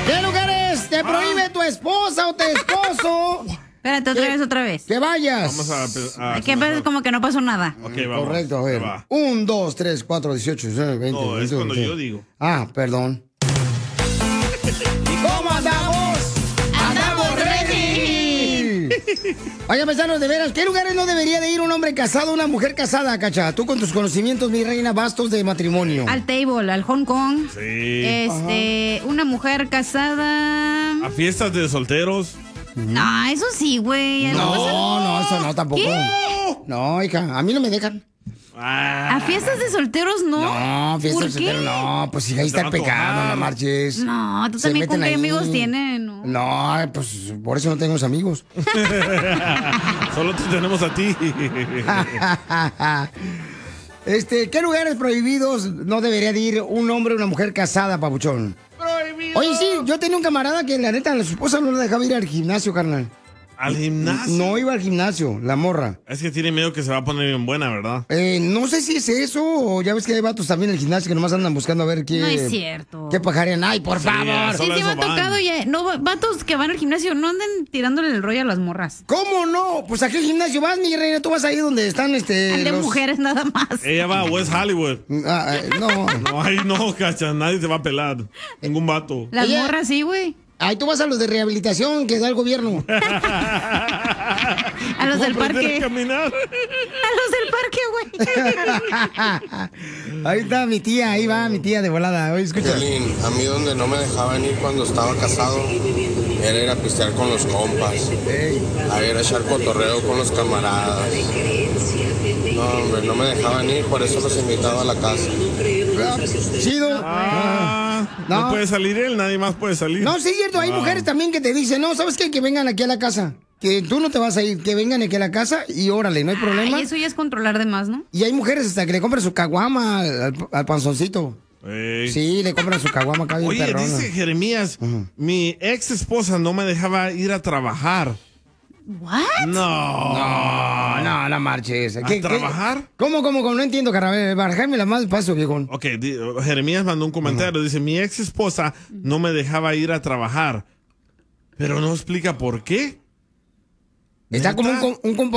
¿Qué lugares te prohíbe tu esposa o tu esposo? Espérate, otra vez. Que vayas. Vamos a Que como que no pasó nada. Ok, vamos. Correcto, a ver. Va. 1, 2, 3, 4, 18, 19, 20. No, es 21, cuando 22. yo digo. Ah, perdón. ¿Y cómo andamos? ¡Andamos ready! Oye, paisanos, de veras, ¿qué lugares no debería de ir un hombre casado o una mujer casada, Cacha? Tú con tus conocimientos, mi reina, vastos de matrimonio. Al table, al Hong Kong. Sí. Una mujer casada. A fiestas de solteros. No, eso sí, güey. No, eso no, tampoco. ¿Qué? No, hija, a mí no me dejan. ¿A fiestas de solteros no? No, fiestas de ¿Por qué? solteros no, pues si ahí está el pecado, no marches. No, tú Se también con meten qué ahí. amigos tienes, ¿no? No, pues por eso no tengo amigos. Solo te tenemos a ti. ¿Qué lugares prohibidos no debería de ir un hombre o una mujer casada, papuchón? Prohibido. Oye, sí, yo tenía un camarada que la neta, su esposa no lo dejaba ir al gimnasio, carnal. ¿Al gimnasio? No iba al gimnasio, la morra. Es que tiene miedo que se va a poner bien buena, ¿verdad? No sé si es eso, o ya ves que hay vatos también en el gimnasio que nomás andan buscando a ver qué... No es cierto. ¿Qué pajarían? ¡Ay, por favor! Sí, me ha tocado ya. No, vatos que van al gimnasio, no anden tirándole el rollo a las morras. ¿Cómo no? Pues ¿a qué gimnasio vas, mi reina? Tú vas ahí donde están, Al de mujeres nada más. Ella va a West Hollywood. No. No, ahí no, cacha, nadie te va a pelar. Ningún vato. Las morras sí, güey. Ahí tú vas a los de rehabilitación que da el gobierno. A los del parque. A los del parque, güey. Ahí está mi tía, ahí va mi tía de volada. Oye, escucha. Piolín, a mí donde no me dejaban ir cuando estaba casado era ir a pistear con los compas, a ir a echar cotorreo con los camaradas. No, hombre, no me dejaban ir, por eso los invitaba a la casa. Chido. No puede salir él, nadie más puede salir. No, sí es cierto, hay mujeres también que te dicen, no, ¿sabes qué? Que vengan aquí a la casa. Que tú no te vas a ir, que vengan aquí a la casa y órale, no hay problema. Y eso ya es controlar de más, ¿no? Y hay mujeres hasta que le compran su caguama al panzoncito. Sí, le compran su caguama acá bien Oye, perrona. dice Jeremías, mi ex esposa no me dejaba ir a trabajar. ¿What? No marches. ¿A trabajar? ¿Cómo? No entiendo, carnal. Barajármela más despacio, viejón. Ok, Jeremías mandó un comentario. Dice, mi ex esposa no me dejaba ir a trabajar. Pero no explica por qué. Está como un